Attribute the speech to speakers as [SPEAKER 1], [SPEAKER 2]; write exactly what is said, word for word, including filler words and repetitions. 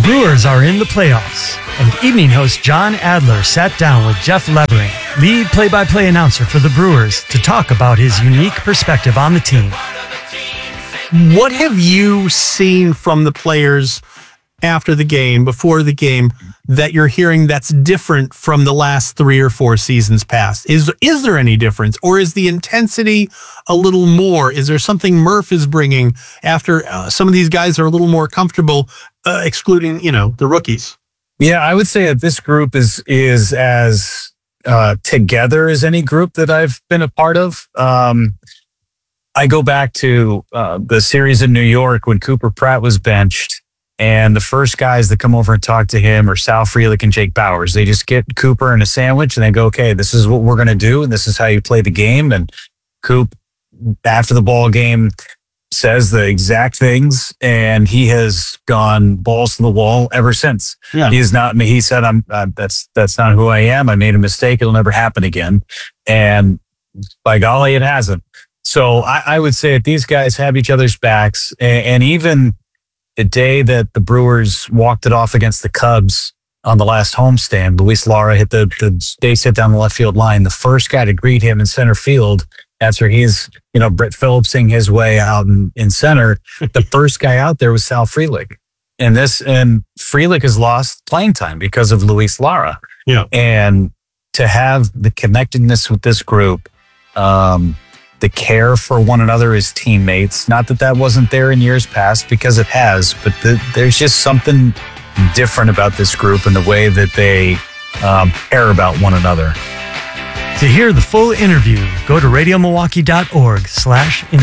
[SPEAKER 1] Brewers are in the playoffs, and evening host John Adler sat down with Jeff Levering, lead play-by-play announcer for the Brewers, to talk about his unique perspective on the team.
[SPEAKER 2] What have you seen from the players after the game, before the game, that you're hearing that's different from the last three or four seasons past? Is is there any difference, or is the intensity a little more? Is there something Murph is bringing after uh, some of these guys are a little more comfortable, uh, excluding, you know, the rookies?
[SPEAKER 3] Yeah, I would say that this group is is as uh, together as any group that I've been a part of. Um, I go back to uh, the series in New York when Cooper Pratt was benched. And the first guys that come over and talk to him are Sal Frelick and Jake Bauers. They just get Cooper in a sandwich and they go, okay, this is what we're going to do. And this is how you play the game. And Coop, after the ball game, says the exact things. And he has gone balls to the wall ever since.
[SPEAKER 2] Yeah.
[SPEAKER 3] He's not, he said, I'm, uh, that's, that's not who I am. I made a mistake. It'll never happen again. And by golly, it hasn't. So I, I would say that these guys have each other's backs, and, and even the day that the Brewers walked it off against the Cubs on the last homestand, Luis Lara hit the, the base hit down the left field line. The first guy to greet him in center field after he's, you know, Brett Phillipsing his way out in, in center, the first guy out there was Sal Frelick. And this, and Frelick has lost playing time because of Luis Lara.
[SPEAKER 2] Yeah.
[SPEAKER 3] And to have the connectedness with this group, um, the care for one another as teammates. Not that that wasn't there in years past, because it has, but the, there's just something different about this group and the way that they um, care about one another.
[SPEAKER 1] To hear the full interview, go to radio milwaukee dot org slash interview.